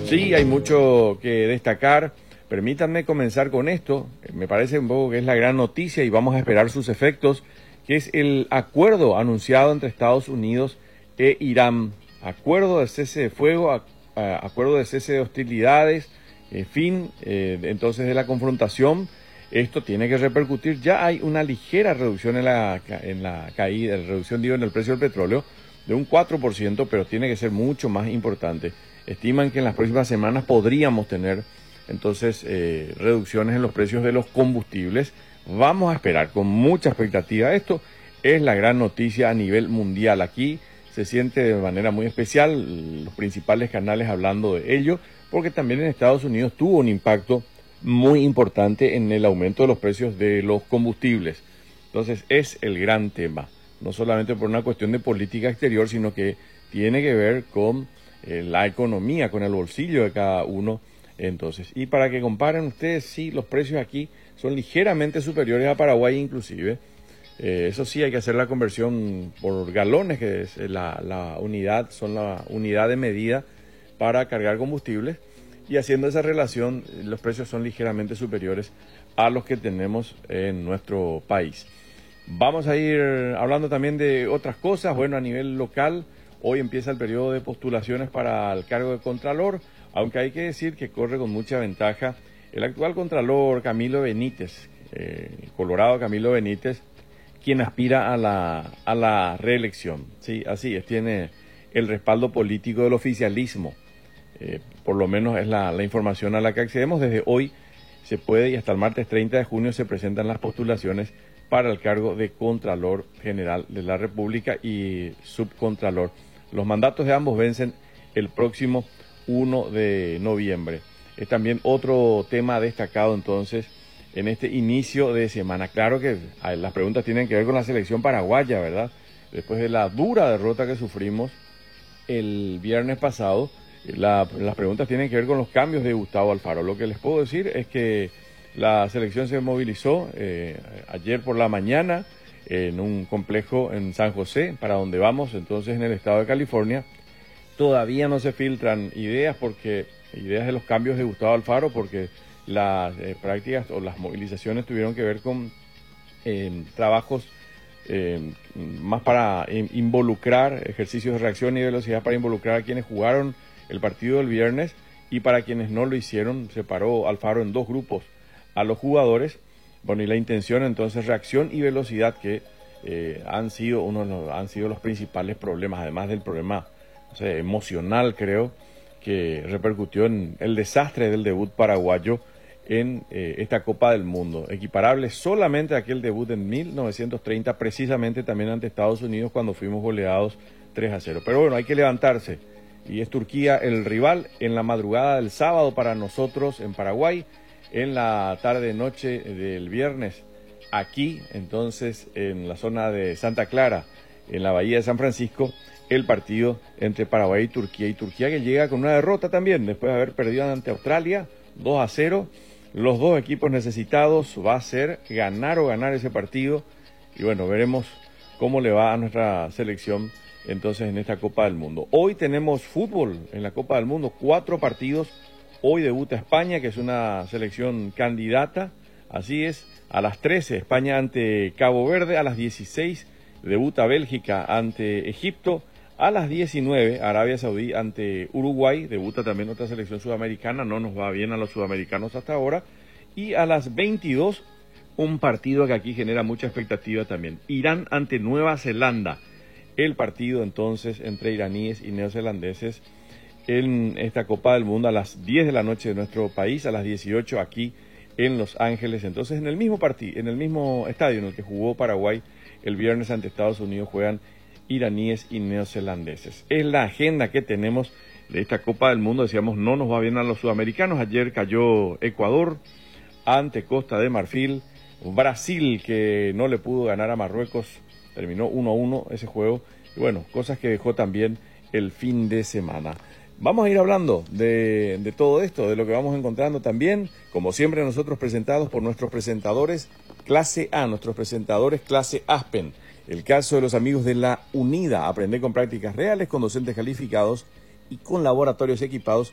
Sí, hay mucho que destacar. Permítanme comenzar con esto. Me parece un poco que es la gran noticia y vamos a esperar sus efectos, que es el acuerdo anunciado entre Estados Unidos e Irán. Acuerdo de cese de fuego, acuerdo de cese de hostilidades, fin entonces de la confrontación. Esto tiene que repercutir. Ya hay una ligera reducción en la caída, reducción digo en el precio del petróleo de un 4%, pero tiene que ser mucho más importante. Estiman que en las próximas semanas podríamos tener entonces reducciones en los precios de los combustibles. Vamos a esperar con mucha expectativa. Esto es la gran noticia a nivel mundial. Aquí se siente de manera muy especial los principales canales hablando de ello, porque también en Estados Unidos tuvo un impacto muy importante en el aumento de los precios de los combustibles. Entonces es el gran tema, no solamente por una cuestión de política exterior, sino que tiene que ver con la economía, con el bolsillo de cada uno. Entonces, y para que comparen ustedes, sí, los precios aquí son ligeramente superiores a Paraguay inclusive. Eso sí, hay que hacer la conversión por galones, que es la unidad, son la unidad de medida para cargar combustibles. Y haciendo esa relación, los precios son ligeramente superiores a los que tenemos en nuestro país. Vamos a ir hablando también de otras cosas. Bueno, a nivel local, hoy empieza el periodo de postulaciones para el cargo de Contralor, aunque hay que decir que corre con mucha ventaja el actual Contralor Camilo Benítez, Colorado Camilo Benítez, quien aspira a la reelección. Sí, así es, tiene el respaldo político del oficialismo. Por lo menos es la información a la que accedemos. Desde hoy se puede y hasta el martes 30 de junio se presentan las postulaciones para el cargo de Contralor General de la República y Subcontralor. Los mandatos de ambos vencen el próximo 1 de noviembre. Es también otro tema destacado entonces en este inicio de semana. Claro que las preguntas tienen que ver con la selección paraguaya, ¿verdad? Después de la dura derrota que sufrimos el viernes pasado, las preguntas tienen que ver con los cambios de Gustavo Alfaro. Lo que les puedo decir es que la selección se movilizó ayer por la mañana en un complejo en San José, para donde vamos entonces en el estado de California. Todavía no se filtran ideas de los cambios de Gustavo Alfaro, porque las prácticas o las movilizaciones tuvieron que ver con trabajos más para involucrar, ejercicios de reacción y velocidad para involucrar a quienes jugaron el partido del viernes, y para quienes no lo hicieron, separó Alfaro en dos grupos a los jugadores. Bueno, y la intención entonces, reacción y velocidad, que han sido los principales problemas, además del problema, no sé, emocional, creo, que repercutió en el desastre del debut paraguayo en esta Copa del Mundo, equiparable solamente a aquel debut en 1930, precisamente también ante Estados Unidos, cuando fuimos goleados 3-0. Pero bueno, hay que levantarse, y es Turquía el rival en la madrugada del sábado para nosotros en Paraguay, en la tarde-noche del viernes aquí, entonces, en la zona de Santa Clara, en la bahía de San Francisco, el partido entre Paraguay y Turquía que llega con una derrota también, después de haber perdido ante Australia 2-0. Los dos equipos necesitados va a ser ganar ese partido, y bueno, veremos cómo le va a nuestra selección entonces en esta Copa del Mundo. Hoy tenemos fútbol en la Copa del Mundo, 4 partidos. Hoy debuta España, que es una selección candidata, así es, a las 13 España ante Cabo Verde, a las 16 debuta Bélgica ante Egipto, a las 19 Arabia Saudí ante Uruguay, debuta también otra selección sudamericana, no nos va bien a los sudamericanos hasta ahora, y a las 22 un partido que aquí genera mucha expectativa también, Irán ante Nueva Zelanda, el partido entonces entre iraníes y neozelandeses en esta Copa del Mundo a las 10 de la noche de nuestro país, a las 18 aquí en Los Ángeles. Entonces en el mismo estadio en el que jugó Paraguay el viernes ante Estados Unidos, juegan iraníes y neozelandeses. Es la agenda que tenemos de esta Copa del Mundo. Decíamos, no nos va bien a los sudamericanos. Ayer cayó Ecuador ante Costa de Marfil. Brasil, que no le pudo ganar a Marruecos, terminó 1-1 ese juego. Y bueno, cosas que dejó también el fin de semana. Vamos a ir hablando de todo esto, de lo que vamos encontrando también, como siempre nosotros presentados por nuestros presentadores clase A, nuestros presentadores clase Aspen. El caso de los amigos de la UNIDA, aprender con prácticas reales, con docentes calificados y con laboratorios equipados